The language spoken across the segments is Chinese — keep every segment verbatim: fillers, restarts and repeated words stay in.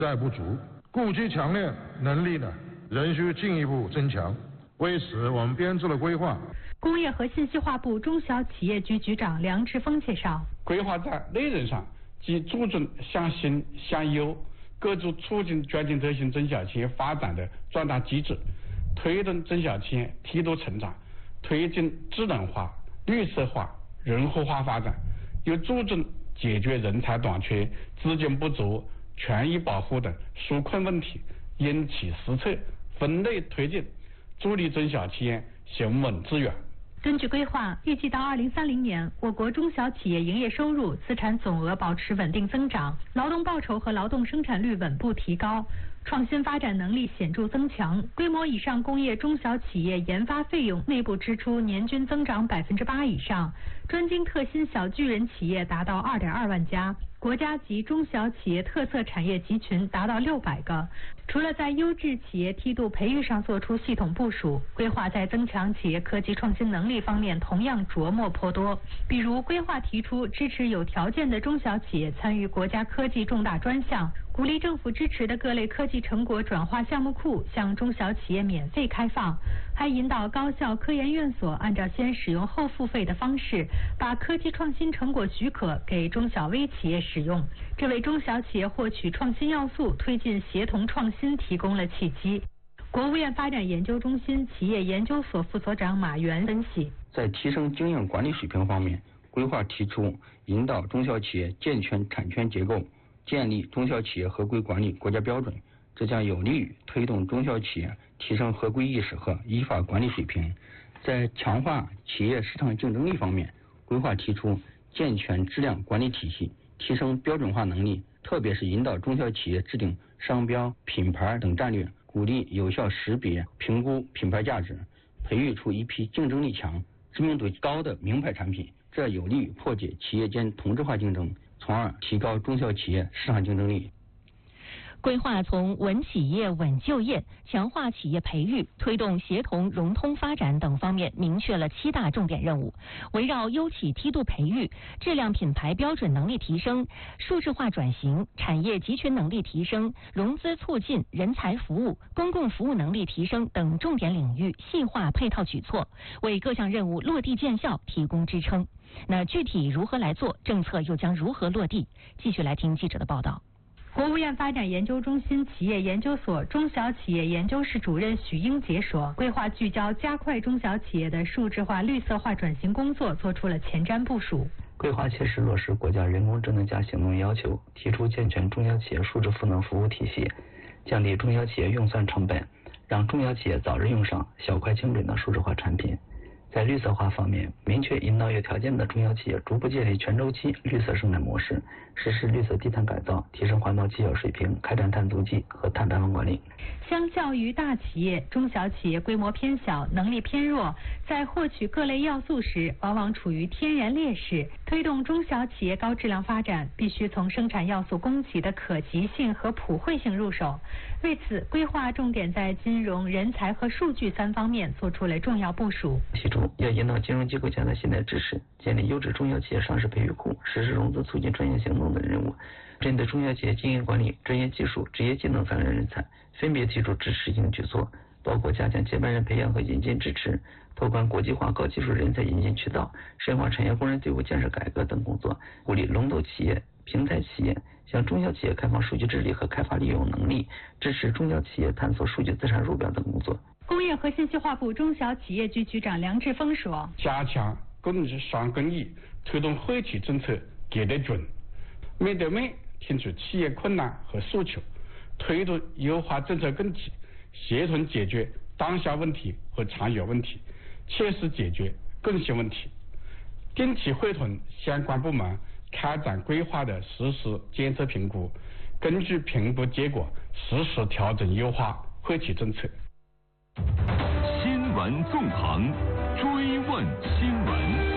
在不足，故其强烈能力呢，仍需进一步增强。为此，我们编制了规划。 工业和信息化部中小企业局局长梁志峰介绍， 规划在内容上即注重向新向优，构筑促进全景特性中小企业发展的壮大机制，推动中小企业梯度成长，推进智能化、绿色化、人口化发展，又注重解决人才短缺、资金不足、权益保护等纾困问题，因其施策，分类推进，助力中小企业行稳致远。 根据规划，预计到二零三零年，我国中小企业营业收入、资产总额保持稳定增长，劳动报酬和劳动生产率稳步提高，创新发展能力显著增强，规模以上工业中小企业研发费用内部支出年均增长百分之八以上，专精特新小巨人企业达到二点二万家，国家级中小企业特色产业集群达到六百个。除了在优质企业梯度培育上做出系统部署，规划在增强企业科技创新能力方面同样琢磨颇多。比如，规划提出支持有条件的中小企业参与国家科技重大专项，鼓励政府支持的各类科技成果转化项目库向中小企业免费开放，还引导高校科研院所按照先使用后付费的方式，把科技创新成果许可给中小微企业使用，这为中小企业获取创新要素、推进协同创新提供了契机。国务院发展研究中心企业研究所副所长马原分析， 在提升经营管理水平方面，规划提出引导中小企业健全产权结构，建立中小企业合规管理国家标准，这将有利于推动中小企业提升合规意识和依法管理水平。在强化企业市场竞争力方面，规划提出健全质量管理体系，提升标准化能力，特别是引导中小企业制定商标、品牌等战略，鼓励有效识别、评估品牌价值，培育出一批竞争力强、知名度高的名牌产品，这有利于破解企业间同质化竞争，从而提高中小企业市场竞争力。 规划从稳企业、稳就业、强化企业培育、推动协同融通发展等方面明确了七大重点任务，围绕优企梯度培育、质量品牌标准能力提升、数字化转型、产业集群能力提升、融资促进、人才服务、公共服务能力提升等重点领域细化配套举措，为各项任务落地见效提供支撑。那具体如何来做，政策又将如何落地？继续来听记者的报道。 国务院发展研究中心企业研究所中小企业研究室主任许英杰说，规划聚焦加快中小企业的数字化、绿色化转型工作做出了前瞻部署。 规划切实落实国家人工智能加行动要求，提出健全中小企业数字赋能服务体系，降低中小企业用算成本，让中小企业早日用上小快精准的数字化产品。在绿色化方面，明确引导有条件的中小企业逐步建立全周期绿色生产模式，实施绿色低碳改造，提升环保绩效水平，开展碳足迹和碳排放管理。 相较于大企业，中小企业规模偏小，能力偏弱，在获取各类要素时往往处于天然劣势。推动中小企业高质量发展，必须从生产要素供给的可及性和普惠性入手。为此，规划重点在金融、人才和数据三方面做出了重要部署。 其中，要引导金融机构加大信贷支持，建立优质中小企业上市培育库，实施融资促进专项行动等任务。针对中小企业经营管理、专业技术、职业技能三类人才，分别提出支持性举措，包括加强接班人培养和引进支持，拓宽国际化高技术人才引进渠道，深化产业工人队伍建设改革等工作，鼓励龙头企业、平台企业向中小企业开放数据治理和开发利用能力，支持中小企业探索数据资产入表等工作。 工业和信息化部中小企业局局长梁志峰说， 加强公益双公益，推动惠企政策给得准，面对面听取企业困难和诉求，推动优化政策供给，协同解决当下问题和长远问题，切实解决共性问题。定期会同相关部门开展规划的实时监测评估，根据评估结果实时调整优化惠企政策。 新闻纵横，追问新闻。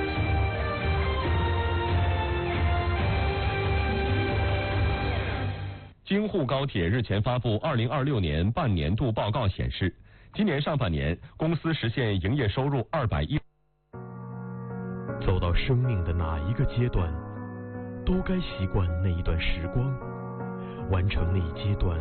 京沪高铁日前发布二零二六年半年度报告显示，今年上半年公司实现营业收入二百亿。 走到生命的哪一个阶段，都该习惯那一段时光，完成那一阶段